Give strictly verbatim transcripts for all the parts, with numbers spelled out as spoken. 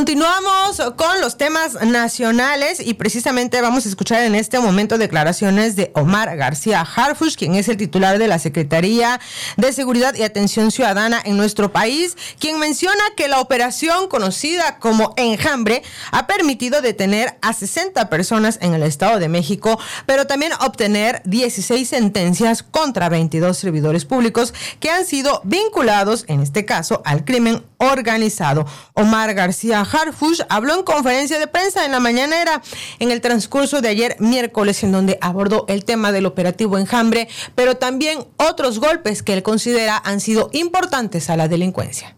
Continuamos con los temas nacionales y precisamente vamos a escuchar en este momento declaraciones de Omar García Harfuch, quien es el titular de la Secretaría de Seguridad y Atención Ciudadana en nuestro país, quien menciona que la operación conocida como Enjambre ha permitido detener a sesenta personas en el Estado de México, pero también obtener dieciséis sentencias contra veintidós servidores públicos que han sido vinculados, en este caso, al crimen organizado. Omar García Harfuch habló en conferencia de prensa en la mañanera en el transcurso de ayer miércoles, en donde abordó el tema del operativo Enjambre, pero también otros golpes que él considera han sido importantes a la delincuencia.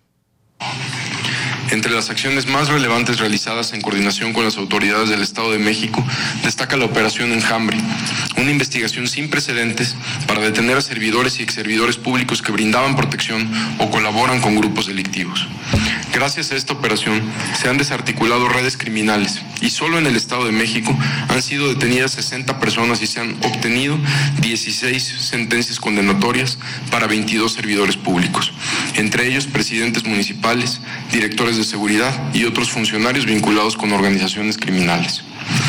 Entre las acciones más relevantes realizadas en coordinación con las autoridades del Estado de México, destaca la Operación Enjambre, una investigación sin precedentes para detener a servidores y exservidores públicos que brindaban protección o colaboran con grupos delictivos. Gracias a esta operación se han desarticulado redes criminales y solo en el Estado de México han sido detenidas sesenta personas y se han obtenido dieciséis sentencias condenatorias para veintidós servidores públicos, entre ellos presidentes municipales, directores de seguridad y otros funcionarios vinculados con organizaciones criminales.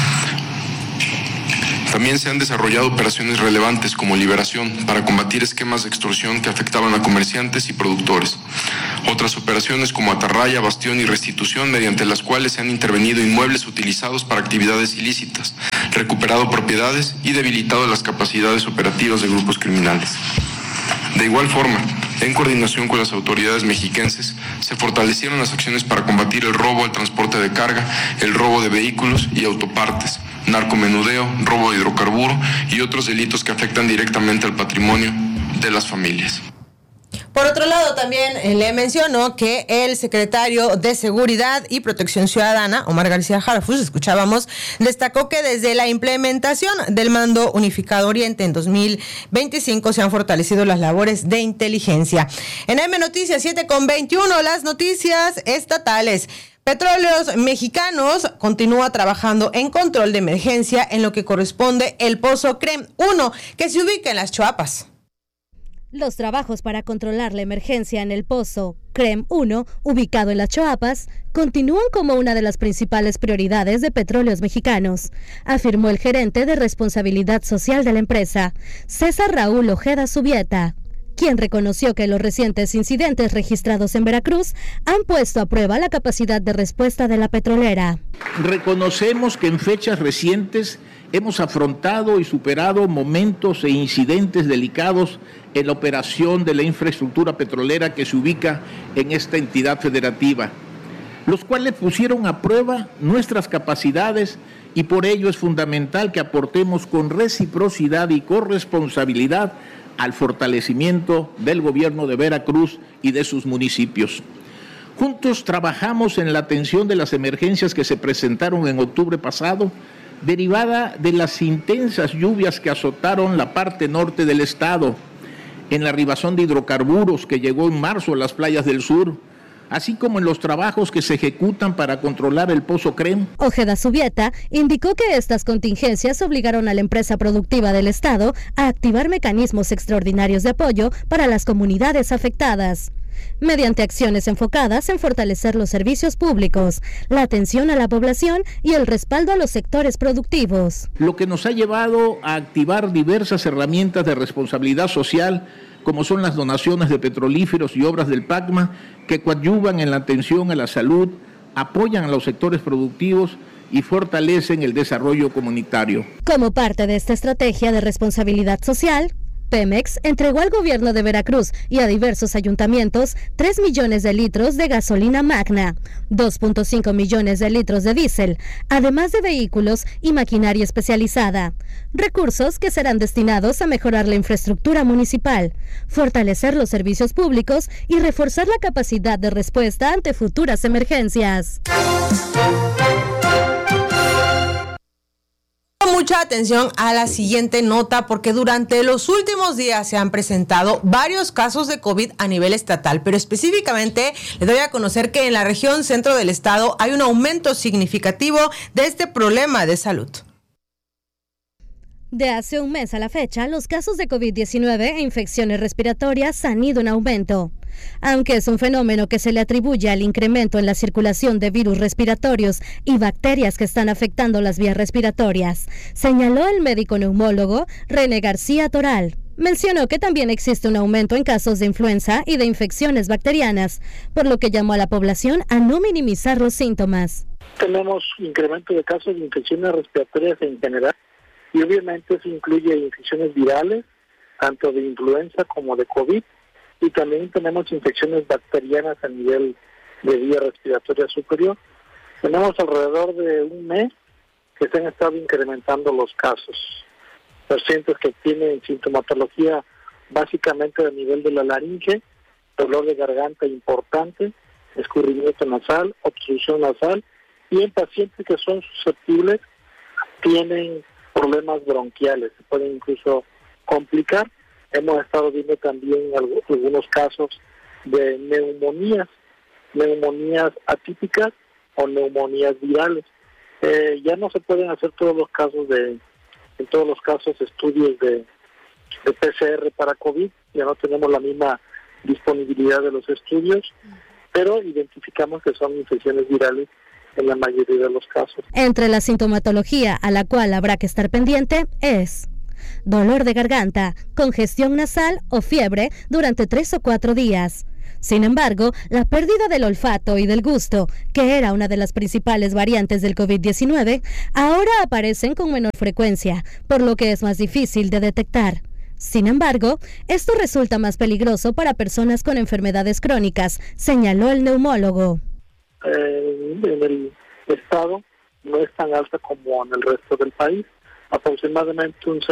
También se han desarrollado operaciones relevantes como liberación para combatir esquemas de extorsión que afectaban a comerciantes y productores. Otras operaciones como atarraya, bastión y restitución, mediante las cuales se han intervenido inmuebles utilizados para actividades ilícitas, recuperado propiedades y debilitado las capacidades operativas de grupos criminales. De igual forma, en coordinación con las autoridades mexiquenses, se fortalecieron las acciones para combatir el robo al transporte de carga, el robo de vehículos y autopartes, narcomenudeo, robo de hidrocarburo y otros delitos que afectan directamente al patrimonio de las familias. Por otro lado, también eh, le mencionó que el secretario de Seguridad y Protección Ciudadana, Omar García Harfuch, escuchábamos, destacó que desde la implementación del Mando Unificado Oriente en dos mil veinticinco se han fortalecido las labores de inteligencia. En M Noticias siete con veintiuno, las noticias estatales. Petróleos Mexicanos continúa trabajando en control de emergencia en lo que corresponde el pozo CREM uno, que se ubica en Las Choapas. Los trabajos para controlar la emergencia en el pozo CREM uno, ubicado en Las Choapas, continúan como una de las principales prioridades de Petróleos Mexicanos, afirmó el gerente de Responsabilidad Social de la empresa, César Raúl Ojeda Zubieta, quien reconoció que los recientes incidentes registrados en Veracruz han puesto a prueba la capacidad de respuesta de la petrolera. Reconocemos que en fechas recientes hemos afrontado y superado momentos e incidentes delicados en la operación de la infraestructura petrolera que se ubica en esta entidad federativa, los cuales pusieron a prueba nuestras capacidades y por ello es fundamental que aportemos con reciprocidad y corresponsabilidad al fortalecimiento del gobierno de Veracruz y de sus municipios. Juntos trabajamos en la atención de las emergencias que se presentaron en octubre pasado, derivada de las intensas lluvias que azotaron la parte norte del estado, en la arribación de hidrocarburos que llegó en marzo a las playas del sur, así como en los trabajos que se ejecutan para controlar el pozo CREM. Ojeda Zubieta indicó que estas contingencias obligaron a la empresa productiva del estado a activar mecanismos extraordinarios de apoyo para las comunidades afectadas, mediante acciones enfocadas en fortalecer los servicios públicos, la atención a la población y el respaldo a los sectores productivos. Lo que nos ha llevado a activar diversas herramientas de responsabilidad social, como son las donaciones de petrolíferos y obras del PACMA, que coadyuvan en la atención a la salud, apoyan a los sectores productivos y fortalecen el desarrollo comunitario. Como parte de esta estrategia de responsabilidad social, Pemex entregó al gobierno de Veracruz y a diversos ayuntamientos tres millones de litros de gasolina magna, dos punto cinco millones de litros de diésel, además de vehículos y maquinaria especializada, recursos que serán destinados a mejorar la infraestructura municipal, fortalecer los servicios públicos y reforzar la capacidad de respuesta ante futuras emergencias. Mucha atención a la siguiente nota, porque durante los últimos días se han presentado varios casos de COVID a nivel estatal, pero específicamente le doy a conocer que en la región centro del estado hay un aumento significativo de este problema de salud. De hace un mes a la fecha, los casos de COVID diecinueve e infecciones respiratorias han ido en aumento. Aunque es un fenómeno que se le atribuye al incremento en la circulación de virus respiratorios y bacterias que están afectando las vías respiratorias, señaló el médico neumólogo René García Toral. Mencionó que también existe un aumento en casos de influenza y de infecciones bacterianas, por lo que llamó a la población a no minimizar los síntomas. Tenemos incremento de casos de infecciones respiratorias en general y obviamente eso incluye infecciones virales, tanto de influenza como de COVID, y también tenemos infecciones bacterianas a nivel de vía respiratoria superior. Tenemos alrededor de un mes que se han estado incrementando los casos. Pacientes que tienen sintomatología básicamente a nivel de la laringe, dolor de garganta importante, escurrimiento nasal, obstrucción nasal, y en pacientes que son susceptibles tienen problemas bronquiales, se pueden incluso complicar. Hemos estado viendo también algunos casos de neumonías, neumonías atípicas o neumonías virales. Eh, ya no se pueden hacer todos los casos de en todos los casos estudios de, de P C R para COVID, ya no tenemos la misma disponibilidad de los estudios, pero identificamos que son infecciones virales en la mayoría de los casos. Entre la sintomatología a la cual habrá que estar pendiente es dolor de garganta, congestión nasal o fiebre durante tres o cuatro días. Sin embargo, la pérdida del olfato y del gusto, que era una de las principales variantes del COVID diecinueve, ahora aparecen con menor frecuencia, por lo que es más difícil de detectar. Sin embargo, esto resulta más peligroso para personas con enfermedades crónicas, señaló el neumólogo. Eh, en el estado no es tan alta como en el resto del país, aproximadamente un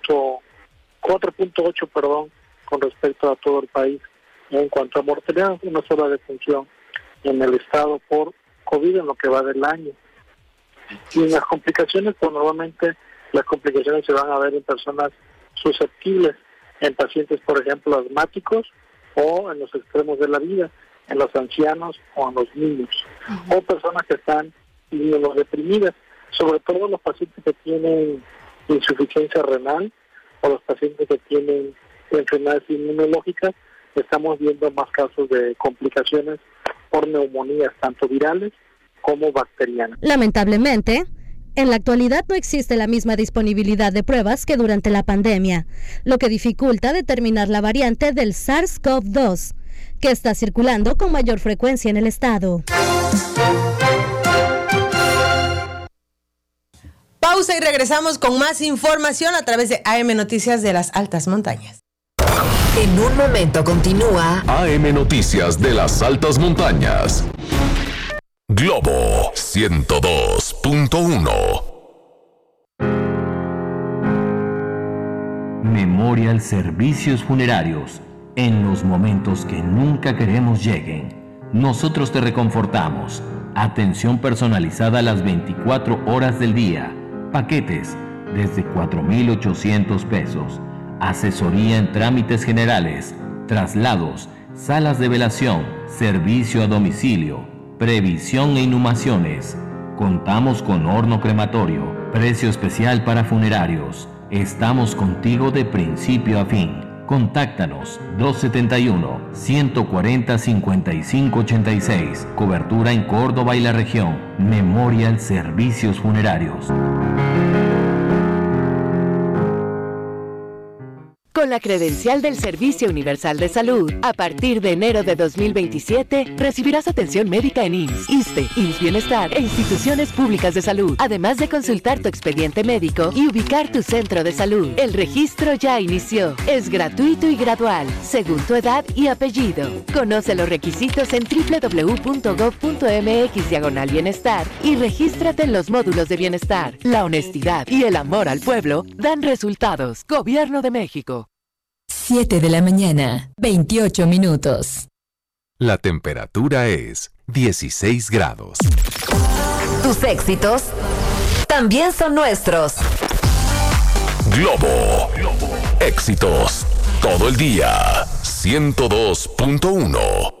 cuatro punto ocho perdón, con respecto a todo el país. En cuanto a mortalidad, una sola defunción en el estado por COVID en lo que va del año. Y en las complicaciones, pues normalmente las complicaciones se van a ver en personas susceptibles, en pacientes, por ejemplo, asmáticos o en los extremos de la vida, en los ancianos o en los niños, uh-huh. o personas que están inmunodeprimidas, sobre todo los pacientes que tienen insuficiencia renal o los pacientes que tienen enfermedades inmunológicas. Estamos viendo más casos de complicaciones por neumonías, tanto virales como bacterianas. Lamentablemente, en la actualidad no existe la misma disponibilidad de pruebas que durante la pandemia, lo que dificulta determinar la variante del SARS-CoV dos, que está circulando con mayor frecuencia en el estado. Pausa y regresamos con más información a través de A M Noticias de las Altas Montañas. En un momento continúa A M Noticias de las Altas Montañas. Globo ciento dos punto uno. Memorial Servicios Funerarios. En los momentos que nunca queremos lleguen, nosotros te reconfortamos. Atención personalizada las veinticuatro horas del día. Paquetes desde cuatro mil ochocientos pesos. Asesoría en trámites generales, traslados, salas de velación, servicio a domicilio, previsión e inhumaciones. Contamos con horno crematorio, precio especial para funerarios. Estamos contigo de principio a fin. Contáctanos dos setenta y uno, ciento cuarenta, cincuenta y cinco ochenta y seis. Cobertura en Córdoba y la región. Memorial Servicios Funerarios. Con la credencial del Servicio Universal de Salud, a partir de enero de dos mil veintisiete, recibirás atención médica en I M S S, ISSSTE, I M S S Bienestar e instituciones públicas de salud, además de consultar tu expediente médico y ubicar tu centro de salud. El registro ya inició. Es gratuito y gradual, según tu edad y apellido. Conoce los requisitos en doble u doble u doble u punto gob punto eme equis diagonal bienestar y regístrate en los módulos de bienestar. La honestidad y el amor al pueblo dan resultados. Gobierno de México. siete de la mañana, veintiocho minutos. La temperatura es dieciséis grados. Tus éxitos también son nuestros. Globo. Éxitos todo el día. ciento dos punto uno.